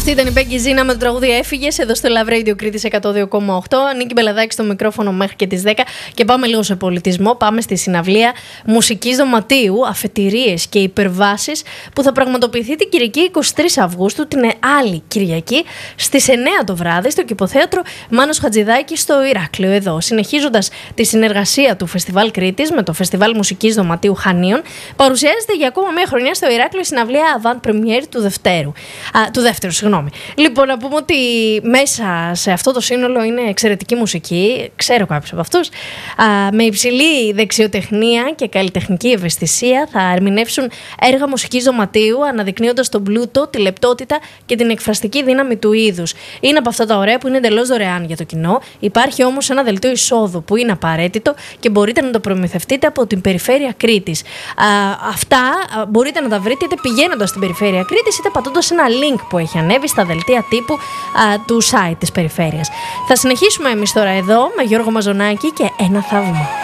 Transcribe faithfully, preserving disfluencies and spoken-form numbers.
Αυτή ήταν η Becky Zina με το τραγούδι Έφυγες εδώ στο Love Radio Κρήτης εκατό δύο κόμμα οκτώ. Νίκη Μπελαδάκη στο μικρόφωνο μέχρι και τις δέκα. Και πάμε λίγο σε πολιτισμό. Πάμε στη συναυλία μουσικής δωματίου, αφετηρίες και υπερβάσεις που θα πραγματοποιηθεί την Κυριακή εικοστή τρίτη Αυγούστου, την άλλη Κυριακή, στις εννιά το βράδυ, στο Κηποθέατρο Μάνος Χατζηδάκη στο Ηράκλειο. Εδώ, συνεχίζοντας τη συνεργασία του Φεστιβάλ Κρήτης με το Φεστιβάλ Μουσικής Δωματίου Χανίων, παρουσιάζεται για ακόμα μια χρονιά στο Ηράκλειο η συναυλία Avant Premiere του Δευτέρου. Α, του δεύτερου, συγγνώμη. Λοιπόν, να πούμε ότι μέσα σε αυτό το σύνολο είναι εξαιρετική μουσική, ξέρω κάποιους από αυτούς, α, με υψηλή δεξιοτεχνία και καλλιτεχνική ευαισθησία θα ερμηνεύσουν έργα μουσικής δωματίου, αναδεικνύοντας τον πλούτο, τη λεπτότητα και την εκφραστική δύναμη του είδους. Είναι από αυτά τα ωραία που είναι εντελώς δωρεάν για το κοινό. Υπάρχει όμως ένα δελτίο εισόδου που είναι απαραίτητο και μπορείτε να το προμηθευτείτε από την Περιφέρεια Κρήτης. Α, αυτά α, μπορείτε να τα βρείτε είτε πηγαίνοντας στην Περιφέρεια Κρήτης είτε πατώντας ένα link που έχει ανέβει στα δελτία τύπου α, του site της Περιφέρειας. Θα συνεχίσουμε εμείς τώρα εδώ με Γιώργο Μαζονάκη και ένα θαύμα.